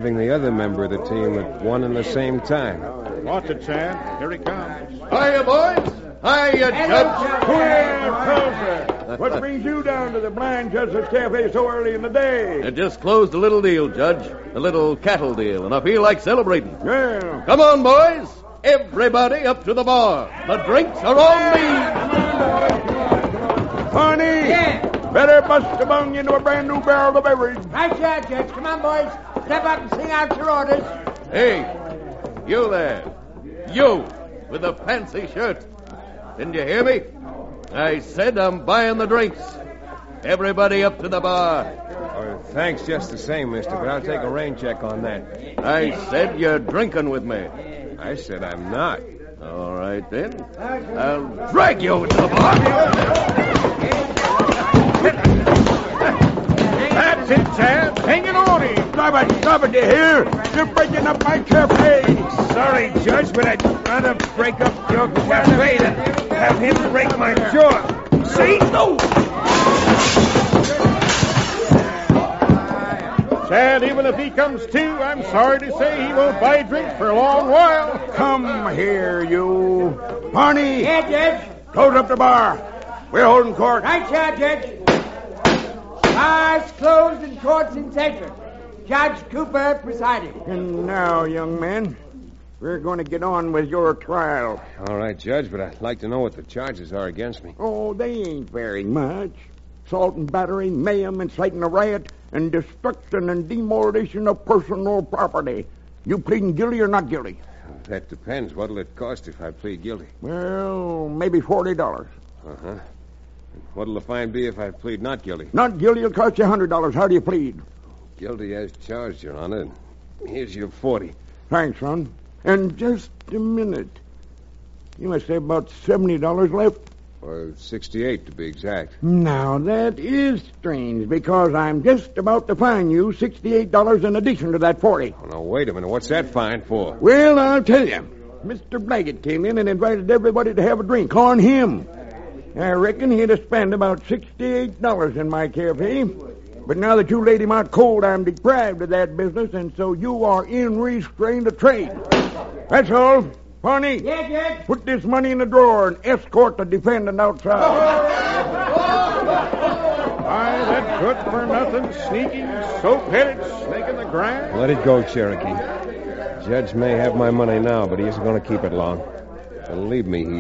Having the other member of the team at one and the same time. Watch it, Chad. Here he comes. Hiya, boys. Hiya, Judge. Well, Tulsa, what brings you down to the Blind Justice Cafe so early in the day? I just closed a little deal, Judge. A little cattle deal, and I feel like celebrating. Well, Come on, boys. Everybody up to the bar. The drinks are on me. honey, better bust a bung into a brand new barrel of beverage. Right there, Judge. Come on, boys. Step up and sing out your orders. Hey, you there. You, with the fancy shirt. Didn't you hear me? I said I'm buying the drinks. Everybody up to the bar. Thanks just the same, mister, but I'll take a rain check on that. I said you're drinking with me. I said I'm not. All right, then. I'll drag you over to the bar. That's it, Chad. Hang it on him. Stop it, you hear? You're breaking up my cafe. Sorry, Judge, but I'd rather break up your cafe than have him break my jaw. See? No! Chad, even if he comes to, I'm sorry to say he won't buy drinks for a long while. Come here, you. Barney, Yeah, Judge. close up the bar. We're holding court. Right there, Judge. Bars closed and courts in session. Judge Cooper presiding. And now, young man, we're going to get on with your trial. All right, Judge, but I'd like to know what the charges are against me. Oh, they ain't very much. Assault and battery, mayhem, inciting a riot, and destruction and demolition of personal property. You pleading guilty or not guilty? That depends. What'll it cost if I plead guilty? Well, maybe $40. Uh-huh. What'll the fine be if I plead not guilty? Not guilty will cost you $100. How do you plead? Guilty as charged, Your Honor. Here's your 40. Thanks, son. And just a minute. You must have about $70 left. Or 68, to be exact. Now, that is strange, because I'm just about to fine you $68 in addition to that 40. Oh, now, wait a minute. What's that fine for? Well, I'll tell you. Mr. Blaggett came in and invited everybody to have a drink on him. I reckon he'd have spent about $68 in my cafe. But now that you laid him out cold, I'm deprived of that business, and so you are in restraint of trade. That's all. Barney, Yeah, Judge. put this money in the drawer and escort the defendant outside. Why, that good-for-nothing, sneaking, soap-headed snake in the grass. Let it go, Cherokee. Judge may have my money now, but he isn't going to keep it long. Believe me, he